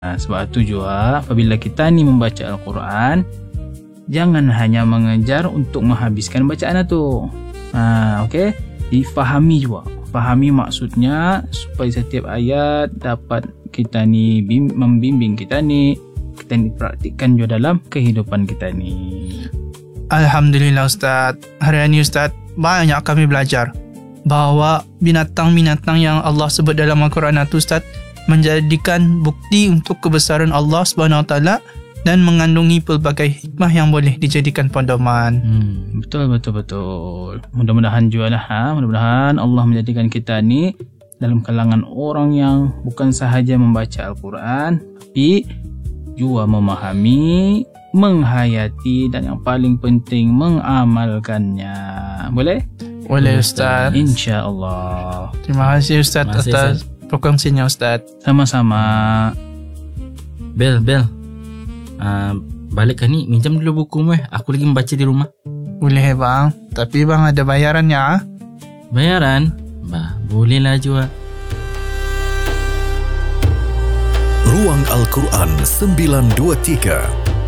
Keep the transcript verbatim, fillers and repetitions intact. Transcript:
Nah, sebab itu juga apabila kita ni membaca Al-Quran, jangan hanya mengejar untuk menghabiskan bacaan itu. Ha, okey, difahami juga. Fahami maksudnya supaya setiap ayat dapat kita ni bim- membimbing kita ni, kita ni praktikkan juga dalam kehidupan kita ni. Alhamdulillah Ustaz. Hari ini Ustaz, banyak kami belajar bahawa binatang-binatang yang Allah sebut dalam Al-Quran itu Ustaz menjadikan bukti untuk kebesaran Allah Subhanahu Wa Taala dan mengandungi pelbagai hikmah yang boleh dijadikan pedoman. Hmm, betul betul betul. Mudah-mudahan juga lah, ha? mudah-mudahan Allah menjadikan kita ni dalam kalangan orang yang bukan sahaja membaca Al-Quran, tapi juga memahami, menghayati dan yang paling penting mengamalkannya. Boleh? Boleh Ustaz. InsyaAllah. Terima kasih Ustaz Terima kasih, atas perkongsinya Ustaz. Sama-sama. Bel, Bel. Uh, balik kan ni, minjam dulu buku mu eh. Aku lagi membaca di rumah. Boleh bang, tapi bang ada bayarannya ah. Bayaran? Bah, bolehlah juga. Ruang Al-Quran sembilan dua tiga